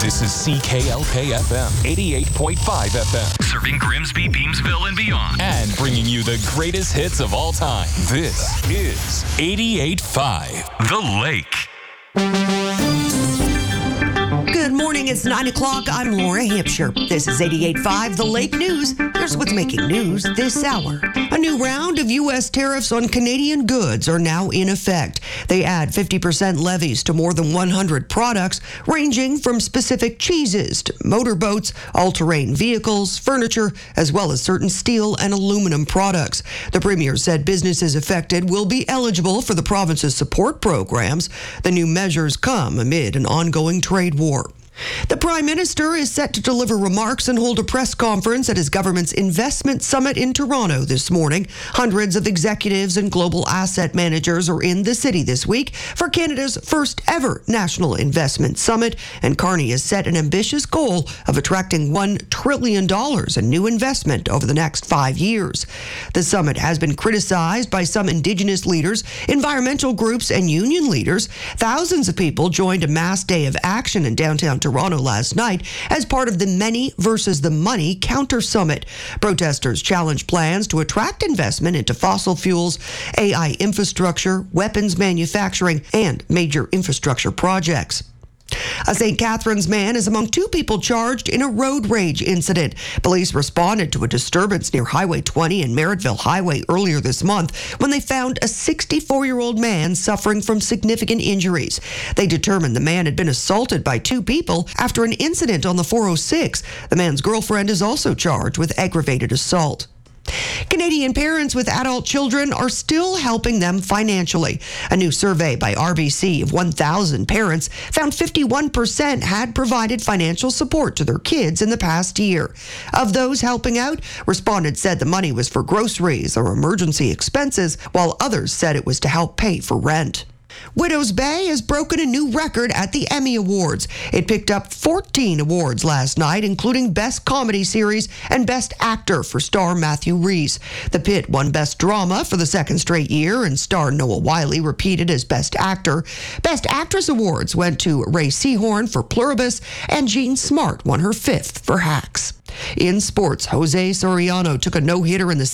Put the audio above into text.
This is CKLK FM, 88.5 FM. Serving Grimsby, Beamsville, and beyond. And bringing you the greatest hits of all time. This is 88.5 The Lake. Good morning, it's 9 o'clock. I'm Laura Hampshire. This is 88.5 The Lake News. Here's what's making news this hour. A new round of U.S. tariffs on Canadian goods are now in effect. They add 50% levies to more than 100 products, ranging from specific cheeses to motorboats, all-terrain vehicles, furniture, as well as certain steel and aluminum products. The Premier said businesses affected will be eligible for the province's support programs. The new measures come amid an ongoing trade war. The Prime Minister is set to deliver remarks and hold a press conference at his government's investment summit in Toronto this morning. Hundreds of executives and global asset managers are in the city this week for Canada's first ever National Investment Summit, and Carney has set an ambitious goal of attracting $1 trillion in new investment over the next 5 years. The summit has been criticized by some Indigenous leaders, environmental groups, and union leaders. Thousands of people joined a mass day of action in downtown Toronto last night as part of the Many versus the Money counter summit. Protesters challenged plans to attract investment into fossil fuels, AI infrastructure, weapons manufacturing, and major infrastructure projects. A St. Catharines man is among two people charged in a road rage incident. Police responded to a disturbance near Highway 20 and Merrittville Highway earlier this month when they found a 64-year-old man suffering from significant injuries. They determined the man had been assaulted by two people after an incident on the 406. The man's girlfriend is also charged with aggravated assault. Canadian parents with adult children are still helping them financially. A new survey by RBC of 1,000 parents found 51% had provided financial support to their kids in the past year. Of those helping out, respondents said the money was for groceries or emergency expenses, while others said it was to help pay for rent. Widows Bay has broken a new record at the Emmy Awards. It picked up 14 awards last night, including Best Comedy Series and Best Actor for star Matthew Rhys. The Pit won Best Drama for the second straight year, and star Noah Wiley repeated as Best Actor. Best Actress awards went to Ray Seahorn for Pluribus, and Jean Smart won her 5th for Hacks. In sports, Jose Soriano took a no-hitter in the